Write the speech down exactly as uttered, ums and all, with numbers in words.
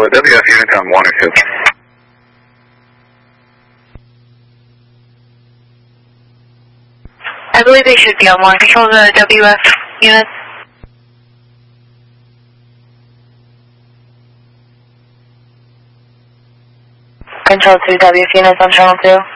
control the W F units on one or two. I believe they should be on one. Control the W F units. Control two W F units on channel two.